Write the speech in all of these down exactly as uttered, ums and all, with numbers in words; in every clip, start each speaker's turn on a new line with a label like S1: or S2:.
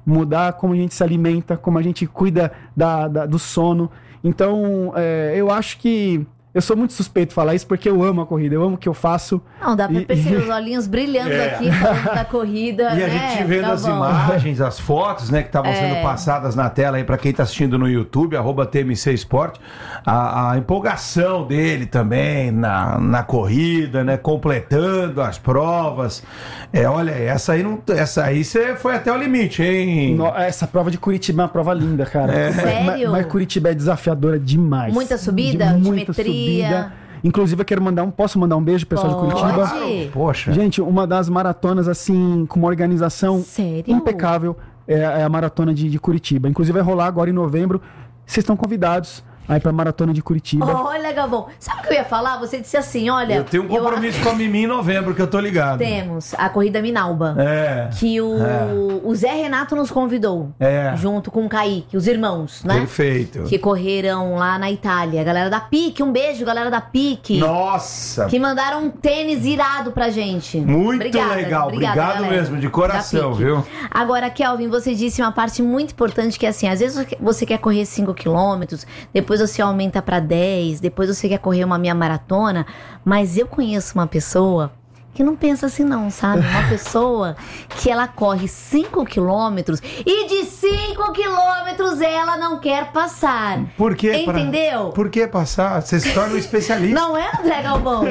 S1: mudar como a gente se alimenta, como a gente cuida da, da, do sono. Então, é, eu acho que eu sou muito suspeito de falar isso porque eu amo a corrida, eu amo o que eu faço.
S2: Não, dá pra
S1: e,
S2: perceber
S1: e...
S2: os olhinhos brilhando
S3: É.
S2: aqui falando da corrida,
S3: E
S2: né?
S3: a gente vendo
S2: Tá
S3: as
S2: bom.
S3: imagens, as fotos, né, que estavam
S2: É.
S3: sendo passadas na tela aí pra quem tá assistindo no YouTube, arroba T M C Esporte, a, a empolgação dele também na, na corrida, né, completando as provas. É, olha, essa aí não, essa aí você foi até o limite, hein?
S1: No- Essa prova de Curitiba é uma prova linda, cara.
S3: É.
S1: Mas-
S2: Sério?
S1: Mas, mas Curitiba é desafiadora demais.
S2: Muita subida,
S1: De muita
S2: altimetria.
S1: subida. Inclusive, eu quero mandar um... Posso mandar um beijo pro pessoal de Curitiba?
S2: Pode.
S3: Poxa.
S1: Gente, uma das maratonas, assim, com uma organização
S2: Sério?
S1: impecável, é, é a maratona de, de Curitiba. Inclusive, vai rolar agora em novembro. Vocês estão convidados aí pra maratona de Curitiba.
S2: Olha, Galvão, sabe o que eu ia falar? Você disse assim, olha...
S3: Eu tenho um compromisso com a Mimi em novembro, que eu tô ligado.
S2: Temos a Corrida Minalba.
S3: É.
S2: Que o,
S3: É.
S2: o Zé Renato nos convidou.
S3: É.
S2: Junto com o Kaique, os irmãos, né?
S3: Perfeito.
S2: Que correram lá na Itália. A galera da Pique, um beijo, galera da Pique.
S3: Nossa.
S2: Que mandaram um tênis irado pra gente.
S3: Muito
S2: Obrigada,
S3: legal,
S2: obrigada,
S3: obrigado
S2: galera
S3: mesmo, de
S2: da
S3: coração,
S2: Pique.
S3: viu?
S2: Agora, Kelvin, você disse uma parte muito importante que é assim, às vezes você quer correr cinco quilômetros, depois você aumenta pra dez, depois você quer correr uma meia maratona, mas eu conheço uma pessoa que não pensa assim não, sabe? Uma pessoa que ela corre cinco quilômetros e de cinco quilômetros ela não quer passar.
S3: Por que?
S2: Entendeu?
S3: Por que passar? Você se torna um especialista.
S2: Não é, André Galvão?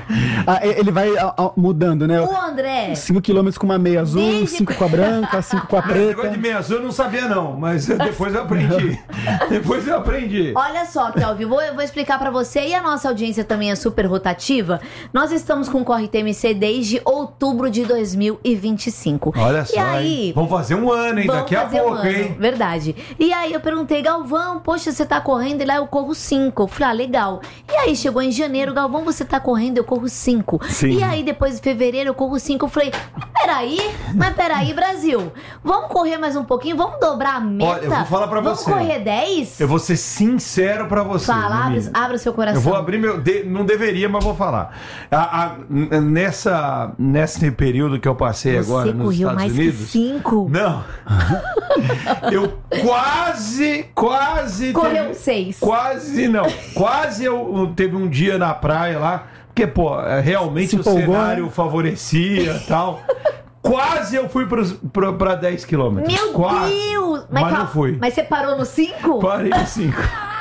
S1: Ah, ele vai ah, ah, mudando, né?
S2: O André...
S1: cinco quilômetros com uma meia azul,
S2: Desde-
S1: cinco com a branca, cinco com a
S3: Esse negócio
S1: preta.
S3: de meia azul eu não sabia não, mas depois eu aprendi. Depois eu aprendi.
S2: Olha só, Kelvin, vou, eu vou explicar pra você, e a nossa audiência também é super rotativa. Nós estamos com o Corre T M C desde outubro de dois mil e vinte e cinco.
S3: Olha
S2: E
S3: só,
S2: aí,
S3: hein? Vamos fazer um ano, hein?
S2: vamos
S3: Daqui a
S2: fazer um
S3: pouco,
S2: ano,
S3: hein?
S2: verdade. E aí eu perguntei, Galvão, poxa, você tá correndo? E lá eu corro cinco. Eu falei, ah, legal. E aí chegou em janeiro, Galvão, você tá correndo? Eu corro cinco.
S3: Sim.
S2: E aí depois de fevereiro eu corro cinco. Eu falei, peraí, mas peraí, Brasil. Vamos correr mais um pouquinho? Vamos dobrar a meta?
S3: Olha, eu vou falar pra
S2: vamos
S3: você.
S2: Vamos correr dez?
S3: Eu vou ser sincero pra você.
S2: Fala, abre,
S3: Mimi.
S2: abre o seu coração.
S3: Eu vou abrir meu. de- Não deveria, mas vou falar. A- a- n- nessa, nesse período que eu passei
S2: Você
S3: agora nos
S2: correu
S3: Estados
S2: mais
S3: Unidos.
S2: que cinco.
S3: Não. Eu quase, quase.
S2: Correu
S3: teve-
S2: seis.
S3: Quase não. Quase eu, eu teve um dia na praia lá. Porque, pô, é, realmente
S1: Se
S3: o
S1: empolgou,
S3: cenário
S1: né?
S3: favorecia e tal. Quase eu fui pros, pra, pra dez quilômetros.
S2: Meu
S3: Quase.
S2: Deus!
S3: Mas,
S2: calma,
S3: não fui.
S2: Mas você parou no cinco?
S3: Parei no cinco.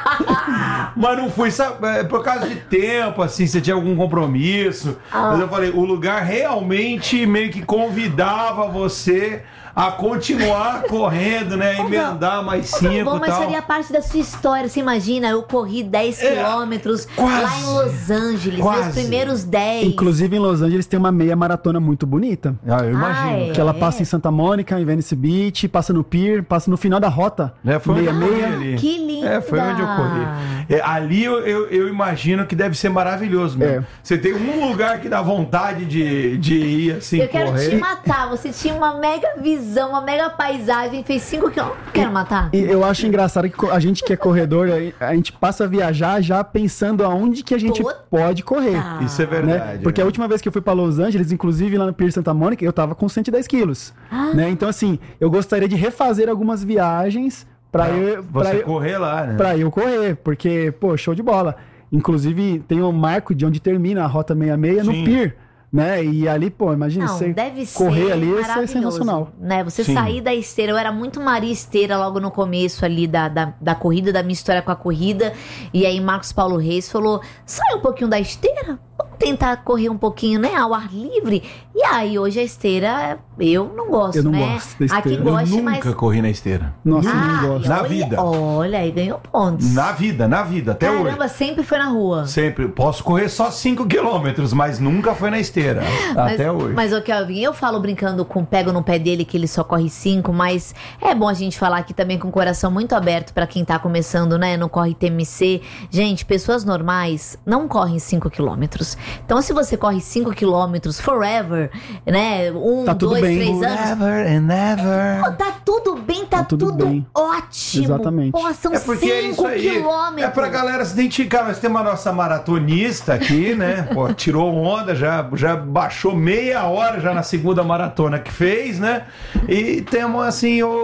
S3: Mas não fui, sabe? É, por causa de tempo, assim, você tinha algum compromisso.
S2: Ah.
S3: Mas eu falei, o lugar realmente meio que convidava você a continuar correndo, né?
S2: Ô,
S3: Emendar mais
S2: Ô, Galvão,
S3: cinco e
S2: mas
S3: tal.
S2: seria parte da sua história. Você imagina, eu corri dez
S3: É,
S2: quilômetros
S3: quase.
S2: lá em Los Angeles,
S3: Quase.
S2: meus primeiros dez.
S1: Inclusive, em Los Angeles tem uma meia maratona muito bonita.
S3: Ah, eu imagino.
S2: Ah, é?
S1: Que ela passa em Santa Mônica, em Venice Beach, passa no Pier, passa no final da rota.
S3: É, foi onde
S1: meia
S3: eu corri
S1: meia.
S3: ali.
S2: Que linda!
S3: É, foi onde eu corri. É, ali eu, eu, eu imagino que deve ser maravilhoso mesmo.
S1: É.
S3: Você tem um lugar que dá vontade de, de ir assim,
S2: Eu quero
S3: correr.
S2: te matar. Você tinha uma mega visão, uma mega paisagem, fez cinco quilômetros. Quero matar.
S1: E eu acho engraçado que a gente que é corredor, a a gente passa a viajar já pensando aonde que a gente
S2: Total.
S1: pode correr.
S3: Isso é verdade.
S1: Né? Porque a
S3: né?
S1: última vez que eu fui pra Los Angeles, inclusive lá no Pier Santa Mônica, eu tava com cento e dez quilos. Né? Então, assim, eu gostaria de refazer algumas viagens pra, eu, pra,
S3: Você
S1: eu,
S3: correr lá, né?
S1: pra eu correr, porque, pô, show de bola. Inclusive, tem um marco de onde termina a Rota sessenta e seis no
S3: Sim.
S1: Pier. Né? E ali, pô, imagina
S2: Não,
S1: você
S2: deve ser
S1: correr ali, isso é
S2: maravilhoso,
S1: sensacional.
S2: né? Você
S3: Sim.
S2: sair da esteira, eu era muito Maria Esteira logo no começo ali da, da, da corrida, da minha história com a corrida, e aí Marcos Paulo Reis falou, sai um pouquinho da esteira, vamos tentar correr um pouquinho, né, ao ar livre, e aí hoje a esteira, eu não gosto,
S1: Eu não
S2: né?
S1: gosto da esteira.
S2: Aqui
S1: Eu
S2: goste,
S3: Eu nunca
S2: mas...
S3: corri na esteira.
S1: Nossa, eu
S2: Ah,
S1: não gosto.
S3: Na
S2: olha,
S3: vida.
S2: Olha, aí ganhou pontos.
S3: Na vida, na vida, até
S2: Caramba,
S3: hoje.
S2: sempre foi na rua.
S3: Sempre. Posso correr só cinco quilômetros, mas nunca foi na esteira.
S2: Mas,
S3: até hoje.
S2: Mas, ô Kelvin, eu falo brincando com pego no pé dele que ele só corre cinco, mas é bom a gente falar aqui também com o coração muito aberto pra quem tá começando, né, no Corre T M C. Gente, pessoas normais não correm cinco quilômetros. Então, se você corre cinco quilômetros forever, né, um,
S1: Tá tudo
S2: dois,
S1: bem.
S2: três anos...
S3: Never and never.
S2: Pô, tá tudo bem, tá,
S1: Tá tudo
S2: tudo,
S1: bem.
S2: ótimo.
S1: Exatamente.
S2: Pô, são
S3: É porque é isso
S2: cinco
S3: aí.
S2: quilômetros.
S3: É pra galera se identificar. Nós temos a nossa maratonista aqui, né? Pô, tirou onda, já, já baixou meia hora já na segunda maratona que fez, né? E temos assim o